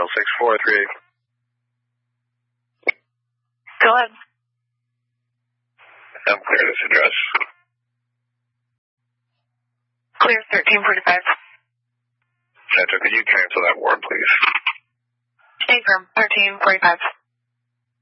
6438. Go ahead. I'm clear this address. Clear 1345. Center, could you cancel that warrant, please? Stay firm, 1345.